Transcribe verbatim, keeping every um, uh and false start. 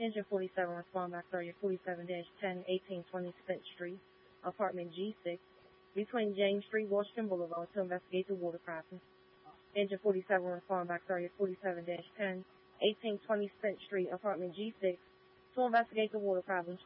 Engine forty-seven, respond back area forty-seven ten eighteen twenty Spence Street, apartment G six, between James Street, Washington Boulevard, to investigate the water crashing. Engine forty-seven, respond back area forty-seven ten eighteen twenty Spence Street, apartment G six, to investigate the water problems.